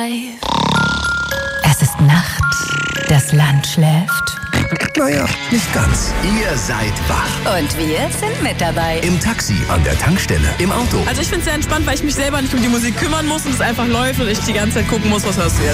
Es ist Nacht, das Land schläft. Naja, nicht ganz. Ihr seid wach. Und wir sind mit dabei. Im Taxi, an der Tankstelle, im Auto. Also ich finde es sehr entspannt, weil ich mich selber nicht um die Musik kümmern muss und es einfach läuft und ich die ganze Zeit gucken muss, was hörst du jetzt.